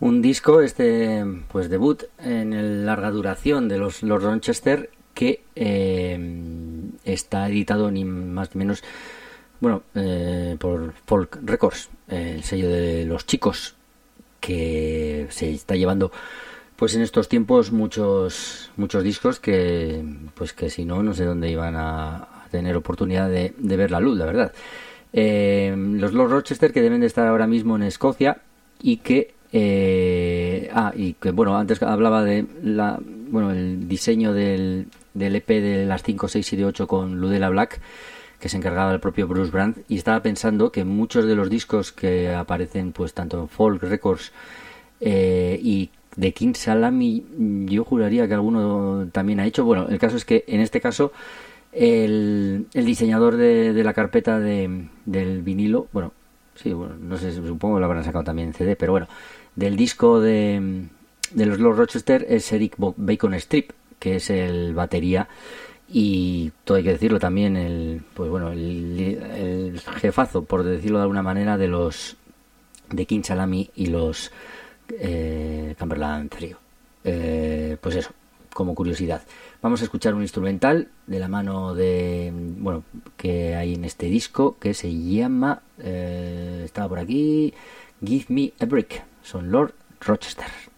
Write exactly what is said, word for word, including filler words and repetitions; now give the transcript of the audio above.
Un disco, este, pues debut en el larga duración de los Lord Rochester, que eh, está editado ni más ni menos, bueno, eh, por Folk Records, eh, el sello de los chicos, que se está llevando, pues en estos tiempos muchos muchos discos que, pues que si no, no sé dónde iban a, a tener oportunidad de, de ver la luz, la verdad. Eh, los Lord Rochester, que deben de estar ahora mismo en Escocia y que eh, ah y que bueno, antes hablaba de la bueno el diseño del, del E P de las cinco, seis, siete, ocho con Ludella Black, que se encargaba el propio Bruce Brand, y estaba pensando que muchos de los discos que aparecen pues tanto en Folk Records eh, y de King Salami, yo juraría que alguno también ha hecho. Bueno, el caso es que en este caso el, el diseñador de, de la carpeta de, del vinilo, bueno, sí, bueno, no sé, supongo que lo habrán sacado también en C D, pero bueno, del disco de, de los Lord Rochester es Eric Bacon Strip, que es el batería, y todo hay que decirlo también, el pues bueno, el, el jefazo, por decirlo de alguna manera, de los de King Salami y los eh, Cumberland Trio. Eh, pues eso, como curiosidad. Vamos a escuchar un instrumental de la mano de, bueno, que hay en este disco, que se llama, eh, estaba por aquí, Give Me a Break. Son Lord Rochester.